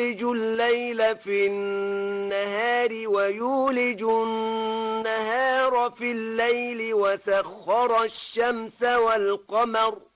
يولج الليل في النهار ويولج النهار في الليل وسخر الشمس والقمر